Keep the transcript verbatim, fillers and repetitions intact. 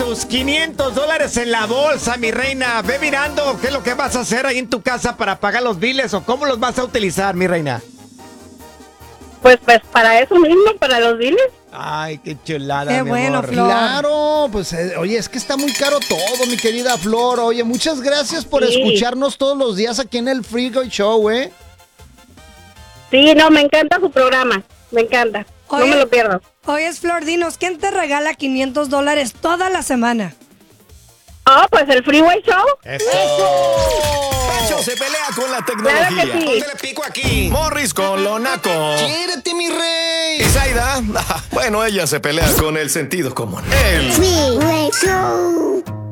tus quinientos dólares en la bolsa, mi reina. Ve mirando qué es lo que vas a hacer ahí en tu casa para pagar los biles o cómo los vas a utilizar, mi reina. Pues, pues para eso mismo, para los biles. Ay, qué chulada, Qué mi bueno, amor. Flor. Claro, pues eh, oye, es que está muy caro todo, mi querida Flor. Oye, muchas gracias por Sí. escucharnos todos los días aquí en el Freeway Show, ¿eh? Sí, no, me encanta su programa. Me encanta. Oye. No me lo pierdo. Oye, Flor, dinos, ¿quién te regala quinientos dólares toda la semana? Oh, pues el Freeway Show. Pancho se pelea con la tecnología. Claro que sí. ¿Dónde le pico aquí? Morris con lo naco. ¡Quiérete, mi rey! ¿Y Zaida? Bueno, ella se pelea con el sentido común. El Freeway Show.